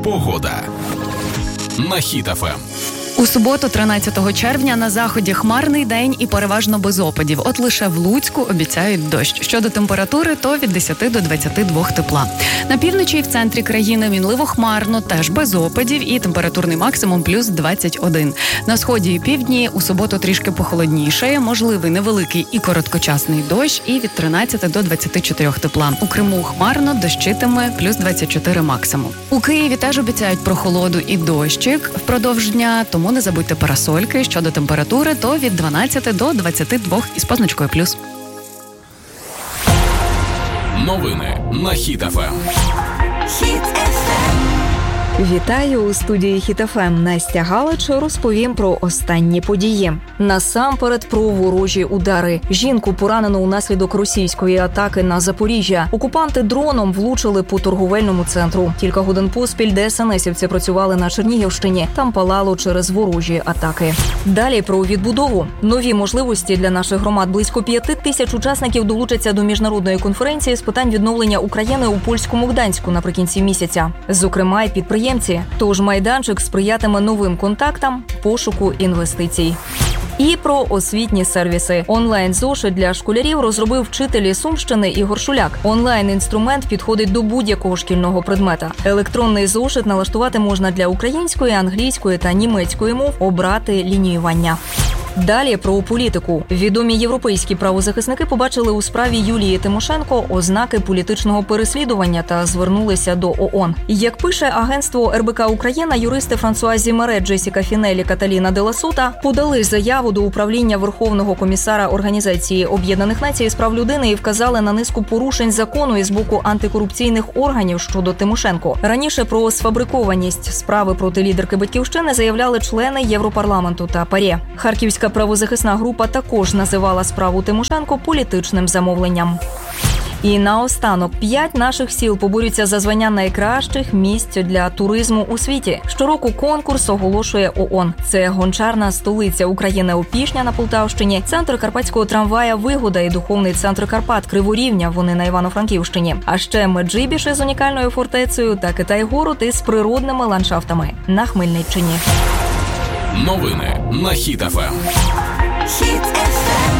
Погода на Хіт ФМ. У суботу, 13 червня, на заході хмарний день і переважно без опадів. От лише в Луцьку обіцяють дощ. Щодо температури, то від 10 до 22 тепла. На півночі і в центрі країни мінливо хмарно, теж без опадів, і температурний максимум плюс 21. На сході і півдні у суботу трішки похолодніше, можливий невеликий і короткочасний дощ, і від 13 до 24 тепла. У Криму хмарно, дощитиме, плюс 24 максимум. У Києві теж обіцяють прохолоду і дощик впродовж дня, тому не забудьте парасольки. Щодо температури, то від 12 до 22 із позначкою плюс. Новини на Хіт ФМ. Хіт ФМ. Вітаю у студії Хіт ФМ. Настя Галич розповім про останні події. Насамперед про ворожі удари. Жінку поранено унаслідок російської атаки на Запоріжжя. Окупанти дроном влучили по торговельному центру. Кілька годин поспіль ДСНСівці працювали на Чернігівщині. Там палало через ворожі атаки. Далі про відбудову. Нові можливості для наших громад. Близько 5 тисяч учасників долучаться до міжнародної конференції з питань відновлення України у польському Гданську наприкінці місяця. Зокрема, й підприємці. Тож майданчик сприятиме новим контактам, пошуку інвестицій. І про освітні сервіси. Онлайн-зошит для школярів розробив вчитель із Сумщини Ігор Шуляк. Онлайн-інструмент підходить до будь-якого шкільного предмета. Електронний зошит налаштувати можна для української, англійської та німецької мов, обрати лініювання. Далі про політику. Відомі європейські правозахисники побачили у справі Юлії Тимошенко ознаки політичного переслідування та звернулися до ООН. Як пише агентство РБК Україна, юристи Франсуазі Мере, Джесіка Фінелі, Каталіна де ла Сота подали заяву до управління Верховного комісара Організації Об'єднаних Націй з прав людини і вказали на низку порушень закону із боку антикорупційних органів щодо Тимошенко. Раніше про сфабрикованість справи проти лідерки Батьківщини заявляли члени Європарламенту та ПАРЄ. Харківська правозахисна група також називала справу Тимошенко політичним замовленням. І наостанок 5 наших сіл поборються за звання найкращих місць для туризму у світі. Щороку конкурс оголошує ООН. Це гончарна столиця України Опішня на Полтавщині, центр карпатського трамвая Вигода і духовний центр Карпат Криворівня, вони на Івано-Франківщині. А ще Меджибіж з унікальною фортецею та Китай-город із природними ландшафтами на Хмельниччині. Новини на Хіт ФМ. Хіт ФМ.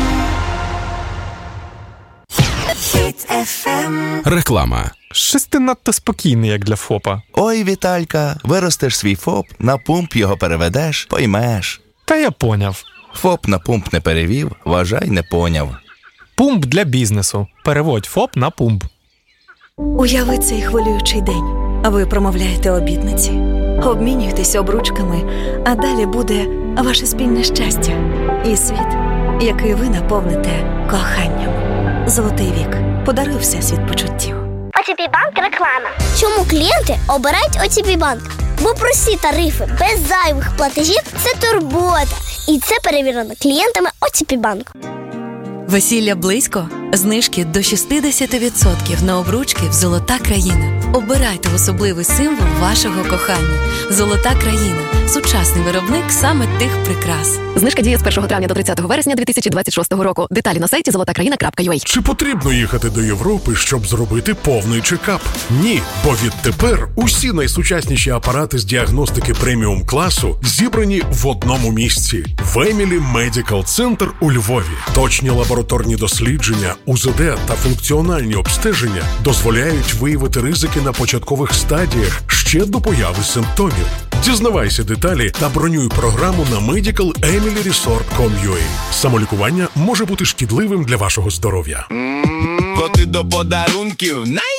Хіт ФМ. Реклама. Щось ти надто спокійний, як для ФОПа. Ой, Віталька, виростеш свій ФОП, на пумп його переведеш, поймеш. Та я поняв. ФОП на пумп не перевів, вважай, не поняв. Пумп для бізнесу. Переводь ФОП на пумп. Уяви цей хвилюючий день. Ви промовляєте обітниці, обмінюєтесь обручками, а далі буде ваше спільне щастя і світ, який ви наповните коханням. Золотий вік. Подаруй всесвіт почуттів. ОТП-банк реклама. Чому клієнти обирають ОТП-банк? Бо прості тарифи без зайвих платежів – це турбота. І це перевірено клієнтами ОТП-банк. Весілля близько? Знижки до 60% на обручки в «Золота країна». Обирайте особливий символ вашого кохання. «Золота країна» – сучасний виробник саме тих прикрас. Знижка діє з 1 травня до 30 вересня 2026 року. Деталі на сайті zolotakraina.ua. Чи потрібно їхати до Європи, щоб зробити повний чекап? Ні, бо відтепер усі найсучасніші апарати з діагностики преміум-класу зібрані в одному місці. В Емілі Медикал Центр у Львові. Точні лабораторні дослідження, УЗД та функціональні обстеження дозволяють виявити ризики на початкових стадіях ще до появи симптомів. Дізнавайся деталі та бронюй програму на medical.emilyresort.com.ua. Самолікування може бути шкідливим для вашого здоров'я. Коти до подарунків